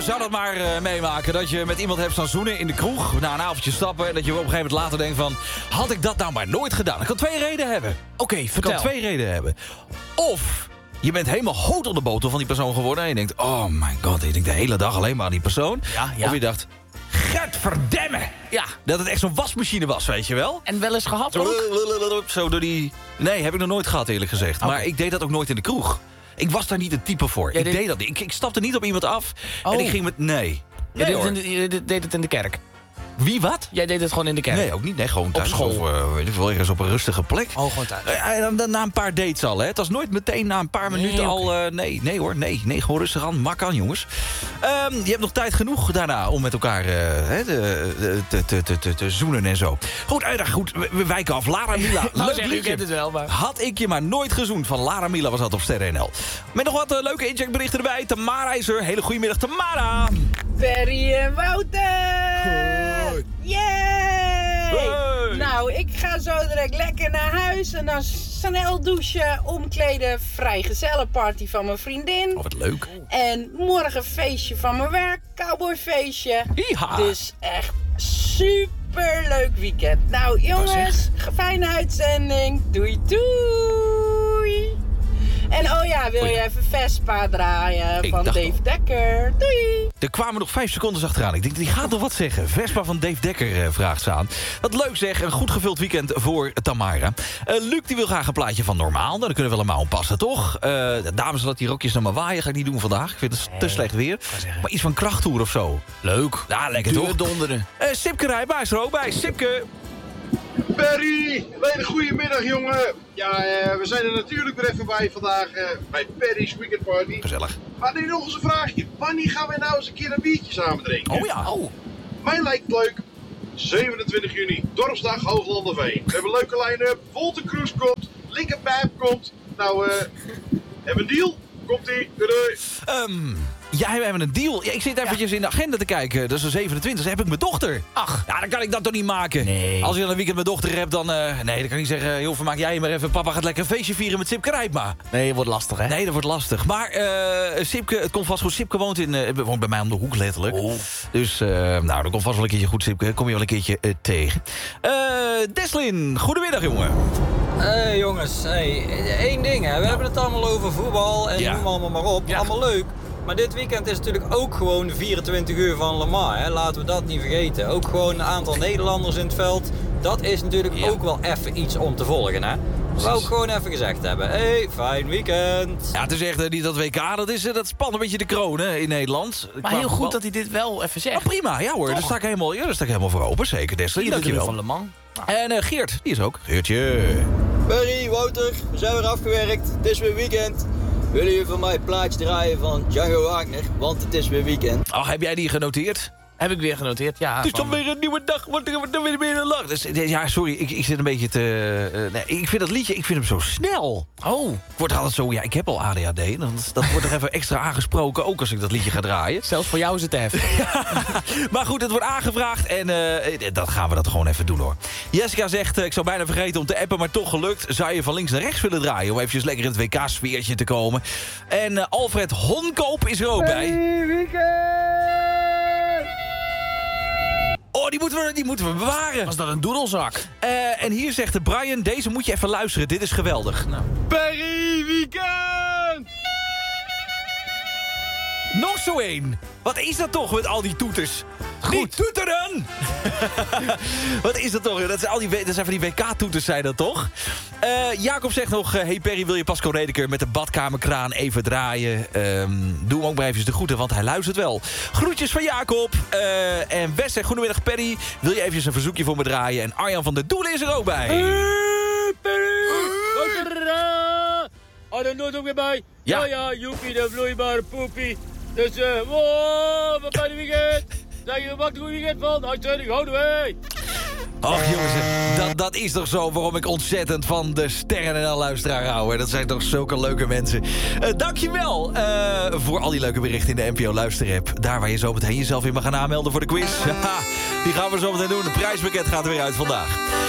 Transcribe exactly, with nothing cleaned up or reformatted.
zou dat maar uh, meemaken. Dat je met iemand hebt staan zoenen in de kroeg. Na een avondje stappen. En dat je op een gegeven moment later denkt van... had ik dat nou maar nooit gedaan? Ik kan twee redenen hebben. Oké, okay, vertel. Ik kan twee redenen hebben. Of... je bent helemaal hout op de botel van die persoon geworden. En je denkt, oh my god, ik denk de hele dag alleen maar aan die persoon. Ja, ja. Of je dacht, gadverdamme. Ja, dat het echt zo'n wasmachine was, weet je wel. En wel eens gehad ook? Zo door die... Nee, heb ik nog nooit gehad, eerlijk gezegd. Okay. Maar ik deed dat ook nooit in de kroeg. Ik was daar niet het type voor. Jij ik deed... deed dat niet. Ik, ik stapte niet op iemand af. Oh. En ik ging met... Nee. nee je, deed de, je deed het in de kerk? Wie wat? Jij deed het gewoon in de kerk? Nee, ook niet. Nee, gewoon thuis. Op school? Of uh, weet ik wel, ergens op een rustige plek. Oh, gewoon thuis. Uh, en dan na een paar dates al, hè. Het was nooit meteen na een paar nee, minuten okay. al... Uh, nee, nee hoor, nee. Nee, gewoon rustig aan. Mak aan, jongens. Um, je hebt nog tijd genoeg daarna om met elkaar uh, hè, te, te, te, te, te, te zoenen en zo. Goed, uh, goed. We, we wijken af. Lara Mila. Leuk zeg, liedje. Het wel, maar... Had ik je maar nooit gezoend. Van Lara Mila was dat op Sterren N L. Met nog wat uh, leuke incheckberichten erbij. Tamara is er. Hele goedemiddag, Tamara. Perry en Wouter. Goed. Yay! Hey. Nou, ik ga zo direct lekker naar huis en dan snel douchen, omkleden, vrijgezellenparty van mijn vriendin. Oh, wat leuk. En morgen feestje van mijn werk, cowboyfeestje. Yeeha. Dus echt super leuk weekend. Nou jongens, fijne uitzending. Doei doei! En oh ja, wil oh ja. je even Vespa draaien ik van Dave al. Dekker? Doei! Er kwamen nog vijf seconden achteraan. Ik denk, die gaat nog wat zeggen. Vespa van Dave Dekker uh, vraagt ze aan. Wat leuk zeg, een goed gevuld weekend voor Tamara. Uh, Luc die wil graag een plaatje van Normaal. Nou, dan kunnen we allemaal passen, toch? Uh, de dames, laat die rokjes naar me waaien. Ga ik niet doen vandaag. Ik vind het nee, te slecht weer. Maar iets van krachttoer of zo. Leuk. Ja, lekker Duur toch? donderen. Uh, Sipke Rijba is er ook bij. Sipke. Perry, een hele goede middag jongen. Ja, uh, we zijn er natuurlijk weer even bij vandaag uh, bij Perry's Weekend Party. Gezellig. Maar nu nog eens een vraagje. Wanneer gaan wij nou eens een keer een biertje samen drinken? Oh ja. Oh. Mij lijkt het leuk. zevenentwintig juni, Dorpsdag Hooglanderveen. We hebben een leuke line-up. Volte Cruise komt. Linkerpijp komt. Nou, uh, hebben we een deal? Komt-ie. Doei doei. Um, ja, we hebben een deal. Ja, ik zit eventjes ja. in de agenda te kijken. Dat is de zevenentwintigste. Dan heb ik mijn dochter. Ach. Ja, dan kan ik dat toch niet maken. Nee. Als je dan een weekend mijn dochter hebt, dan... Uh, nee, dan kan ik niet zeggen... joh, vermaak jij je maar even. Papa gaat lekker een feestje vieren met Sipke Rijpma. Nee, dat wordt lastig, hè? Nee, dat wordt lastig. Maar uh, Sipke, het komt vast goed. Sipke woont, in, uh, woont bij mij om de hoek, letterlijk. Oh. Dus, uh, nou, dat komt vast wel een keertje goed, Sipke. Kom je wel een keertje uh, tegen. Uh, Deslin, goedemiddag, jongen. Hé hey, jongens, hey, één ding hè, we nou. hebben het allemaal over voetbal en ja. noem allemaal maar op, ja. allemaal leuk. Maar dit weekend is natuurlijk ook gewoon de vierentwintig uur van Le Mans, hè? Laten we dat niet vergeten. Ook gewoon een aantal Nederlanders in het veld, dat is natuurlijk ja. ook wel even iets om te volgen hè. Dat wou ik gewoon even gezegd hebben. Hé, hey, fijn weekend. Ja, het is echt niet dat W K, dat, is, dat spant een beetje de kroon hè, in Nederland. Maar heel goed dat hij dit wel even zegt. Oh, prima, ja hoor, daar sta ik helemaal, ja, daar sta ik helemaal voor open, zeker. Deslin, dankjewel. Van Le Mans. Nou. En uh, Geert, die is ook. Geertje. Perry, Wouter, we zijn weer afgewerkt. Het is weer weekend. Willen jullie van mij een plaatje draaien van Django Wagner? Want het is weer weekend. Oh, heb jij die genoteerd? Heb ik weer genoteerd, ja. Het is dan weer een nieuwe dag, wordt er dan weer, weer een lach. Dus, ja, sorry, ik, ik zit een beetje te... Uh, nee, ik vind dat liedje, ik vind hem zo snel. Oh. Ik word altijd zo, ja, ik heb al A D H D. Dat, dat wordt er even extra aangesproken, ook als ik dat liedje ga draaien. Zelfs voor jou is het te heftig. Maar goed, het wordt aangevraagd en uh, dan gaan we dat gewoon even doen, hoor. Jessica zegt, uh, ik zou bijna vergeten om te appen, maar toch gelukt. Zou je van links naar rechts willen draaien om eventjes lekker in het W K-sfeertje te komen. En uh, Alfred Honkoop is er ook bij. Hey, weekend! Oh, die moeten we, die moeten we bewaren. Was dat een doedelzak? Uh, en hier zegt de Brian, deze moet je even luisteren. Dit is geweldig. Nou. Perry Weekend! Nog zo één. Wat is dat toch met al die toeters? Goed. Die toeteren! Wat is dat toch? Dat zijn, al die, dat zijn van die W K-toeters, zijn dat toch? Uh, Jacob zegt nog... Uh, hey Perry, wil je Pasco Redeker met de badkamerkraan even draaien? Um, doe hem ook maar even de groeten, want hij luistert wel. Groetjes van Jacob. Uh, en Wes zegt, goedemiddag Perry. Wil je eventjes een verzoekje voor me draaien? En Arjan van der Doelen is er ook bij. Hey Perry! Wakker! Oh, er nooit ook weer bij. Ja, ja, ja joepie, de vloeibare poepie. Dus, eh, uh, wow, wat bij de weekend. Zeg je, maakt er een weekend van. Uitzending, houden wij. Ach jongens, dat, dat is toch zo waarom ik ontzettend van de Sterren en luisteraar hou. Hè? Dat zijn toch zulke leuke mensen. Uh, dankjewel uh, voor al die leuke berichten in de N P O Luisterapp. Daar waar je zo meteen jezelf in mag gaan aanmelden voor de quiz. Die gaan we zo meteen doen. De prijspakket gaat er weer uit vandaag.